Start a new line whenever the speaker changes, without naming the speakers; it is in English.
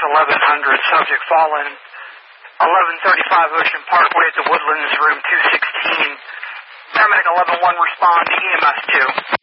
1100, subject fallen, 1135 Ocean Parkway at the Woodlands, room 216. Paramedic 11-1, respond to EMS 2.